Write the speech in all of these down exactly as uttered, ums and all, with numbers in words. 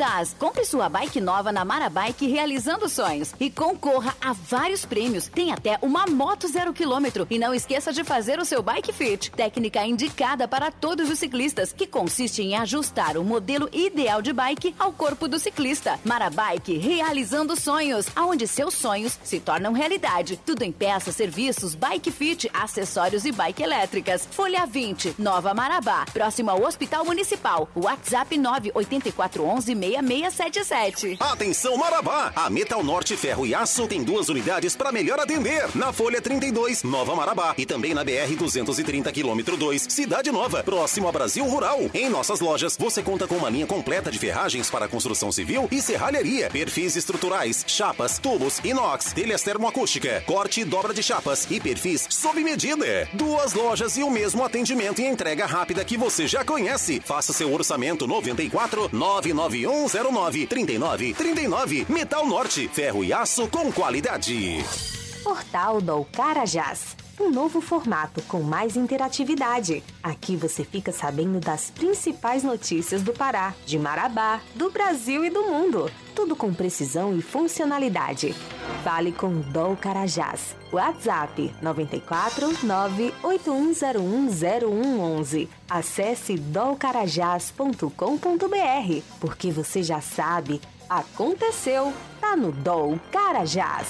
estás? Compre sua bike nova na Marabike realizando sonhos e concorra a vários prêmios. Tem até uma moto zero quilômetro. E não esqueça de fazer o seu Bike Fit, técnica indicada para todos os ciclistas, que consiste em ajustar o modelo ideal de bike ao corpo do ciclista. Marabike realizando sonhos, aonde seus sonhos se tornam realidade. Tudo em peças, serviços, Bike Fit, acessórios e bike elétricas. Folha vinte, Nova Marabá, próximo ao Hospital Municipal. WhatsApp nove oito quatro um um, seis seis sete sete. Atenção Marabá! A Metal Norte Ferro e Aço tem duas unidades para melhor atender. Na Folha trinta e dois, Nova Marabá, e também na B R duzentos e trinta, quilômetro dois, Cidade Nova, próximo a Brasil Rural. Em nossas lojas, você conta com uma linha completa de ferragens para construção civil e serralheria, perfis estruturais, chapas, tubos, inox, telhas termoacústica, corte e dobra de chapas e perfis sob medida. Duas lojas e o mesmo atendimento e entrega rápida que você já conhece. Faça seu orçamento noventa e quatro, nove nove um zero nove, trinta e nove trinta e nove. Metal Norte, ferro e aço com qualidade. Portal do Carajás. Um novo formato com mais interatividade. Aqui você fica sabendo das principais notícias do Pará, de Marabá, do Brasil e do mundo. Tudo com precisão e funcionalidade. Fale com Dol Carajás. WhatsApp nove quatro nove oito um zero um zero um um um. Acesse dol carajás ponto com ponto b r, porque você já sabe, aconteceu, tá no Dol Carajás.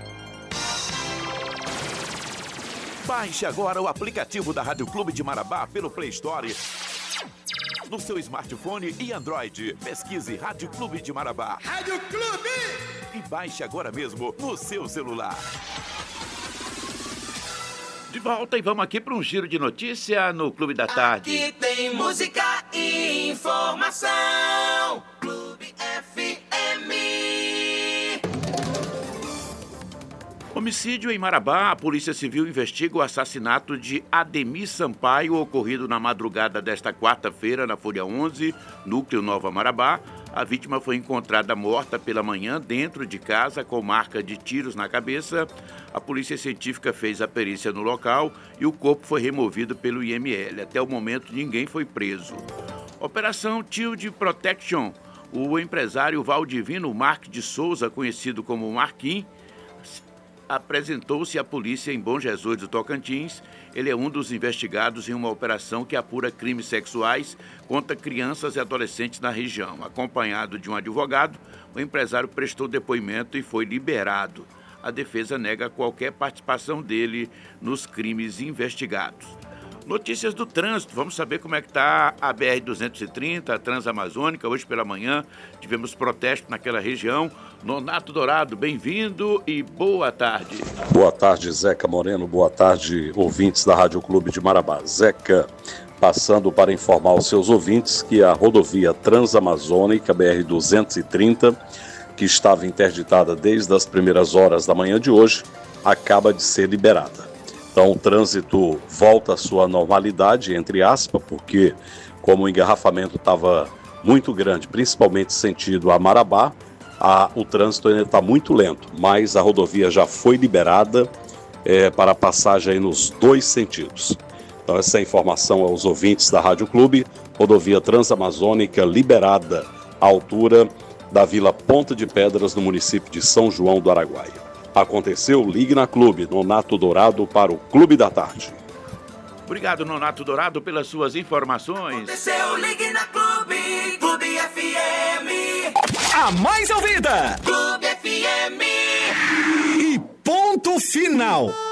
Baixe agora o aplicativo da Rádio Clube de Marabá pelo Play Store no seu smartphone e Android. Pesquise Rádio Clube de Marabá. Rádio Clube! E baixe agora mesmo no seu celular. De volta e vamos aqui para um giro de notícia no Clube da Tarde. Aqui tem música e informação. Clube F M. Homicídio em Marabá. A Polícia Civil investiga o assassinato de Ademir Sampaio, ocorrido na madrugada desta quarta-feira na Folha onze, núcleo Nova Marabá. A vítima foi encontrada morta pela manhã dentro de casa com marca de tiros na cabeça. A Polícia Científica fez a perícia no local e o corpo foi removido pelo I M L. Até o momento, ninguém foi preso. Operação Shield Protection. O empresário Valdivino Marques de Souza, conhecido como Marquinhos, apresentou-se à polícia em Bom Jesus do Tocantins. Ele é um dos investigados em uma operação que apura crimes sexuais contra crianças e adolescentes na região. Acompanhado de um advogado, o empresário prestou depoimento e foi liberado. A defesa nega qualquer participação dele nos crimes investigados. Notícias do trânsito, vamos saber como é que está a B R duzentos e trinta, a Transamazônica. Hoje pela manhã tivemos protesto naquela região. Nonato Dourado, bem-vindo e boa tarde. Boa tarde, Zeca Moreno, boa tarde, ouvintes da Rádio Clube de Marabá. Zeca, passando para informar os seus ouvintes que a rodovia Transamazônica, B R duzentos e trinta, que estava interditada desde as primeiras horas da manhã de hoje, acaba de ser liberada. Então o trânsito volta à sua normalidade, entre aspas, porque como o engarrafamento estava muito grande, principalmente sentido a Marabá, a, o trânsito ainda está muito lento, mas a rodovia já foi liberada é, para passagem aí nos dois sentidos. Então essa é a informação aos ouvintes da Rádio Clube, rodovia Transamazônica liberada à altura da Vila Ponta de Pedras, no município de São João do Araguaia. Aconteceu, ligue na Clube, Nonato Dourado para o Clube da Tarde. Obrigado, Nonato Dourado, pelas suas informações. Aconteceu, ligue na Clube, Clube F M. A mais ouvida! Clube F M. E ponto final.